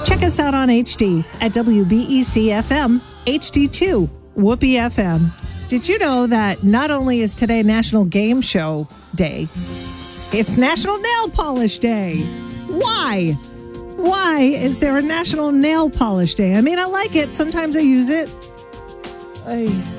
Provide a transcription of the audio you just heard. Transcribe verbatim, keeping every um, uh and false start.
Check us out on H D at W B E C F M, H D two, Whoopee F M. Did you know that not only is today National Game Show Day, it's National Nail Polish Day? Why? Why is there a National Nail Polish Day? I mean, I like it. Sometimes I use it. I...